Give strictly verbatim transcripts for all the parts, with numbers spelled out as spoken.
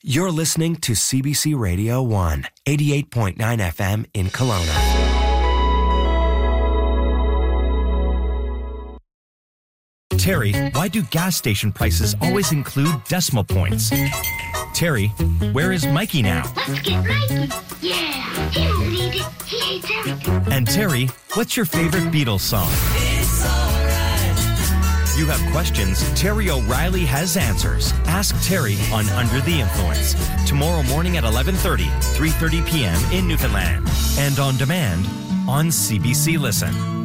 You're listening to C B C Radio one, eighty-eight point nine F M in Kelowna. Terry, why do gas station prices always include decimal points? Terry, where is Mikey now? Let's get Mikey. Yeah, he don't need it. He hates everything. And Terry, what's your favorite Beatles song? It's alright. You have questions, Terry O'Reilly has answers. Ask Terry on Under the Influence. Tomorrow morning at eleven thirty, three thirty p.m. in Newfoundland. And on demand on C B C Listen.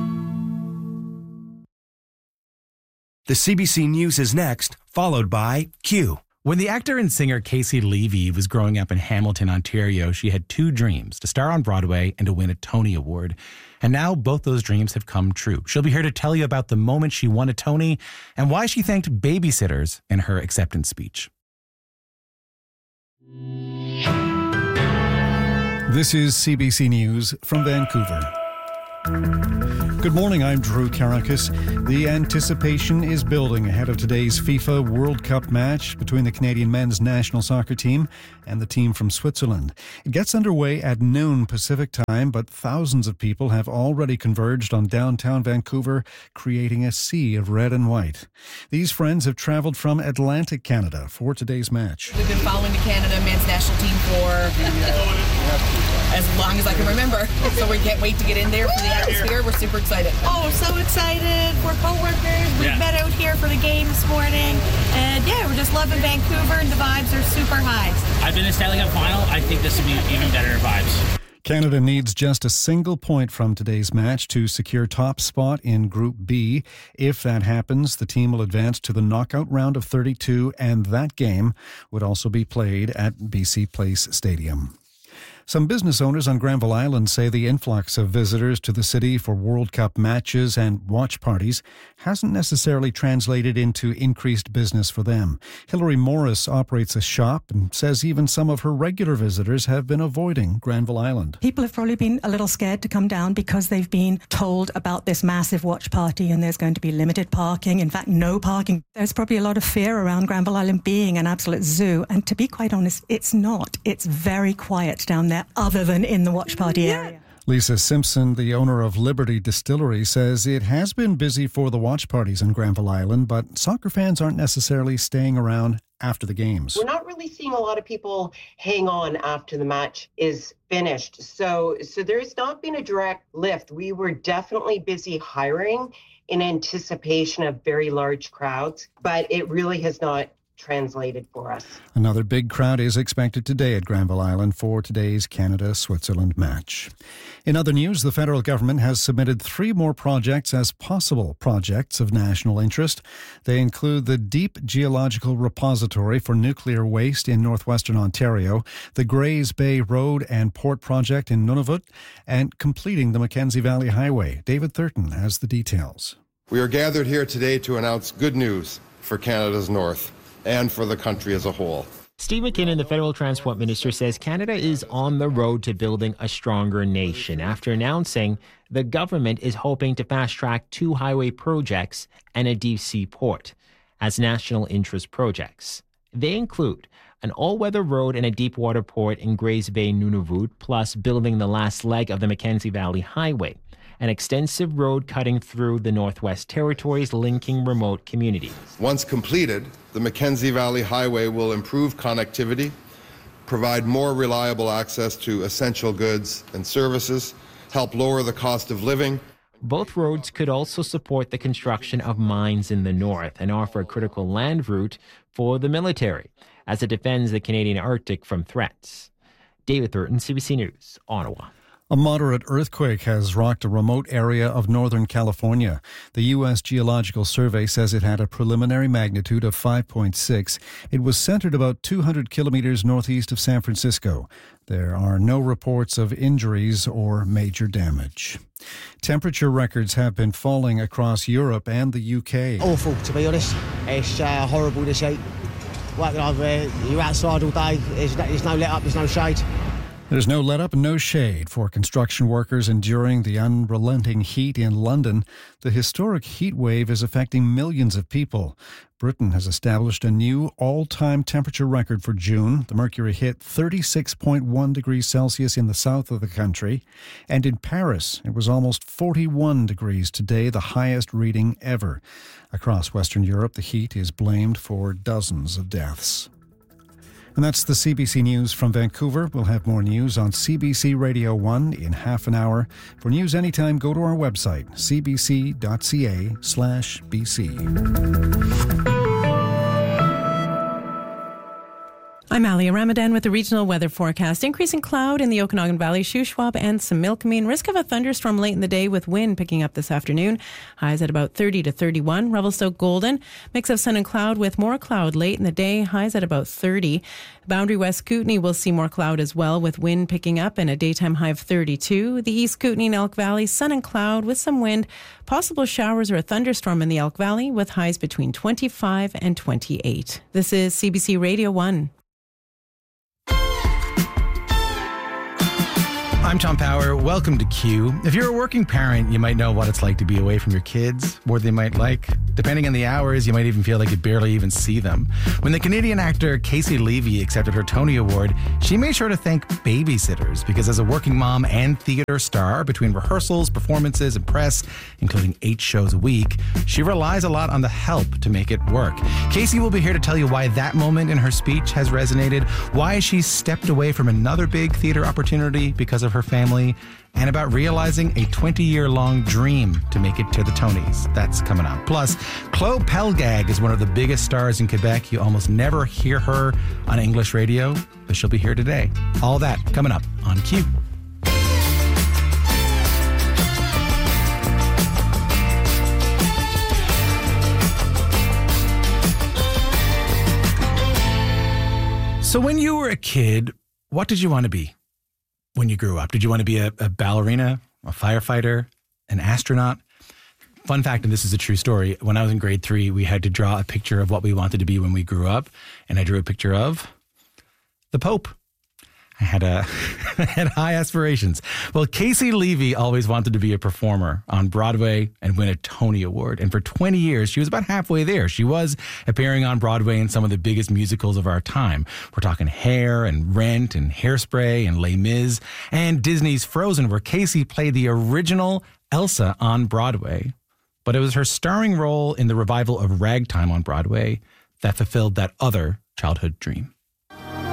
The C B C News is next, followed by Q. When the actor and singer Casey Levy was growing up in Hamilton, Ontario, she had two dreams, to star on Broadway and to win a Tony Award. And now both those dreams have come true. She'll be here to tell you about the moment she won a Tony and why she thanked babysitters in her acceptance speech. This is C B C News from Vancouver. Good morning, I'm Drew Karakis. The anticipation is building ahead of today's FIFA World Cup match between the Canadian men's national soccer team and the team from Switzerland. It gets underway at noon Pacific time, but thousands of people have already converged on downtown Vancouver, creating a sea of red and white. These friends have travelled from Atlantic Canada for today's match. We've been following the Canada men's national team for as long as I can remember, so we can't wait to get in there for the atmosphere. We're super excited. Oh, so excited. We're co-workers. We Yeah. met out here for the game this morning. And yeah, we're just loving Vancouver and the vibes are super high. I've been in Stanley Cup final. I think this will be even better vibes. Canada needs just a single point from today's match to secure top spot in Group B. If that happens, the team will advance to the knockout round of thirty-two, and that game would also be played at B C Place Stadium. Some business owners on Granville Island say the influx of visitors to the city for World Cup matches and watch parties hasn't necessarily translated into increased business for them. Hilary Morris operates a shop and says even some of her regular visitors have been avoiding Granville Island. People have probably been a little scared to come down because they've been told about this massive watch party and there's going to be limited parking, in fact no parking. There's probably a lot of fear around Granville Island being an absolute zoo, and to be quite honest, it's not. It's very quiet down there, other than in the watch party area. Lisa Simpson, the owner of Liberty Distillery, says it has been busy for the watch parties on Granville Island, but soccer fans aren't necessarily staying around after the games. We're not really seeing a lot of people hang on after the match is finished. So, so there's not been a direct lift. We were definitely busy hiring in anticipation of very large crowds, but it really has not translated for us. Another big crowd is expected today at Granville Island for today's Canada-Switzerland match. In other news, the federal government has submitted three more projects as possible projects of national interest. They include the Deep Geological Repository for Nuclear Waste in northwestern Ontario, the Grays Bay Road and Port Project in Nunavut, and completing the Mackenzie Valley Highway. David Thurton has the details. We are gathered here today to announce good news for Canada's North and for the country as a whole. Steve McKinnon, the federal transport minister, says Canada is on the road to building a stronger nation after announcing the government is hoping to fast-track two highway projects and a deep sea port as national interest projects. They include an all-weather road and a deep water port in Grays Bay, Nunavut, plus building the last leg of the Mackenzie Valley Highway, an extensive road cutting through the Northwest Territories linking remote communities. Once completed, the Mackenzie Valley Highway will improve connectivity, provide more reliable access to essential goods and services, help lower the cost of living. Both roads could also support the construction of mines in the north and offer a critical land route for the military as it defends the Canadian Arctic from threats. David Thurton, C B C News, Ottawa. A moderate earthquake has rocked a remote area of Northern California. The U S Geological Survey says it had a preliminary magnitude of five point six. It was centered about two hundred kilometers northeast of San Francisco. There are no reports of injuries or major damage. Temperature records have been falling across Europe and the U K. Awful, to be honest. It's uh, horrible this heat. Like, uh, you're outside all day, there's no, there's no let up, there's no shade. There's no let-up and no shade for construction workers enduring the unrelenting heat in London. The historic heat wave is affecting millions of people. Britain has established a new all-time temperature record for June. The mercury hit thirty-six point one degrees Celsius in the south of the country. And in Paris, it was almost forty-one degrees today, the highest reading ever. Across Western Europe, the heat is blamed for dozens of deaths. And that's the C B C News from Vancouver. We'll have more news on C B C Radio one in half an hour. For news anytime, go to our website, cbc.ca slash BC. I'm Alia Ramadan with the regional weather forecast. Increasing cloud in the Okanagan Valley, Shuswap and Similkameen. Risk of a thunderstorm late in the day with wind picking up this afternoon. Highs at about thirty to thirty-one. Revelstoke Golden. Mix of sun and cloud with more cloud late in the day. Highs at about thirty. Boundary West Kootenay will see more cloud as well with wind picking up and a daytime high of thirty-two. The East Kootenay and Elk Valley, sun and cloud with some wind. Possible showers or a thunderstorm in the Elk Valley with highs between twenty-five and twenty-eight. This is C B C Radio one. I'm Tom Power. Welcome to Q. If you're a working parent, you might know what it's like to be away from your kids, more than they might like. Depending on the hours, you might even feel like you barely even see them. When the Canadian actor Casey Levy accepted her Tony Award, she made sure to thank babysitters because as a working mom and theater star, between rehearsals, performances, and press, including eight shows a week, she relies a lot on the help to make it work. Casey will be here to tell you why that moment in her speech has resonated, why she stepped away from another big theater opportunity because of her family, and about realizing a twenty-year-long dream to make it to the Tonys. That's coming up. Plus, Chloe Pelgag is one of the biggest stars in Quebec. You almost never hear her on English radio, but she'll be here today. All that coming up on Q. So when you were a kid, what did you want to be? When you grew up, did you want to be a, a ballerina, a firefighter, an astronaut? Fun fact, and this is a true story, when I was in grade three, we had to draw a picture of what we wanted to be when we grew up, and I drew a picture of the Pope. I had, a, I had high aspirations. Well, Casey Levy always wanted to be a performer on Broadway and win a Tony Award. And for twenty years, she was about halfway there. She was appearing on Broadway in some of the biggest musicals of our time. We're talking Hair and Rent and Hairspray and Les Mis and Disney's Frozen, where Casey played the original Elsa on Broadway. But it was her starring role in the revival of Ragtime on Broadway that fulfilled that other childhood dream.